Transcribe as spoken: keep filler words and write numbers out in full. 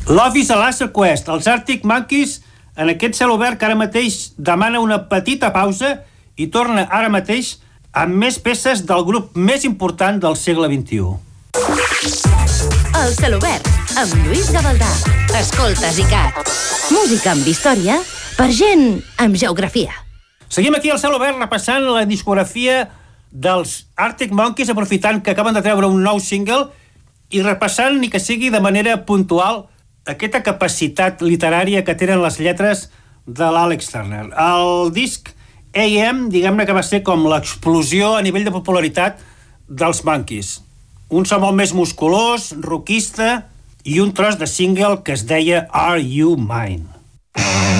Love is a Laser Quest. Els Arctic Monkeys, en aquest cel obert que ara mateix demana una petita pausa i torna ara mateix amb més peces del grup més important del segle vint-i-u. El celobert, amb Lluís Gavaldà. Escoltes i cat. Música amb història per gent amb geografia. Seguim aquí al celobert repassant la discografia dels Arctic Monkeys, aprofitant que acaben de treure un nou single i repassant, ni que sigui de manera puntual, aquesta capacitat literària que tenen les lletres de l'Alex Turner. El disc A M, diguem-ne que va ser com l'explosió a nivell de popularitat dels Monkeys. Un so molt més musculós, rockista i un tros de single que es deia Are You Mine?